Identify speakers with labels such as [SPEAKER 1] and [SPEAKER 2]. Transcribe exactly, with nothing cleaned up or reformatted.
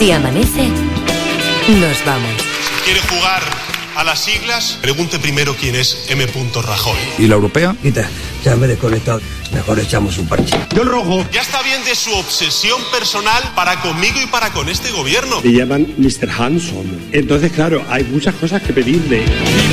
[SPEAKER 1] Si amanece, nos vamos.
[SPEAKER 2] Si quiere jugar a las siglas, pregunte primero quién es M. Rajoy.
[SPEAKER 3] ¿Y la europea?
[SPEAKER 4] Quita, ya me he desconectado. Mejor echamos un parche.
[SPEAKER 2] Yo el rojo. Ya está bien de su obsesión personal para conmigo y para con este gobierno.
[SPEAKER 5] Le llaman mister Hanson. Entonces, claro, hay muchas cosas que pedirle.